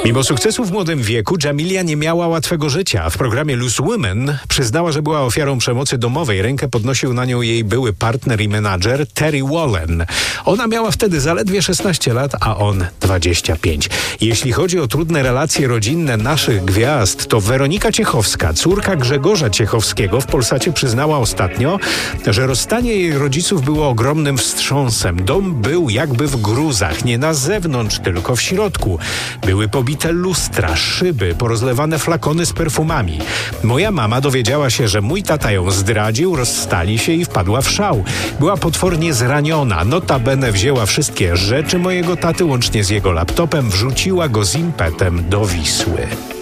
Mimo sukcesu w młodym wieku, Jamilia nie miała łatwego życia. W programie Loose Women przyznała, że była ofiarą przemocy domowej. Rękę podnosił na nią jej były partner i menadżer Terry Wallen. Ona miała wtedy zaledwie 16 lat, a on 25. Jeśli chodzi o trudne relacje rodzinne naszych gwiazd, to Weronika Ciechowska, córka Grzegorza Ciechowskiego, w Polsacie przyznała ostatnio, że rozstanie jej rodziców było ogromnym wstrząsem. Dom był jakby w gruzach, nie na zewnątrz, tylko w środku. Były pobite lustra, szyby, porozlewane flakony z perfumami. Moja mama dowiedziała się, że mój tata ją zdradził, rozstali się i wpadła w szał. Była potwornie zraniona. Notabene wzięła wszystkie rzeczy mojego taty, łącznie z jego laptopem, wrzuciła go z impetem do Wisły.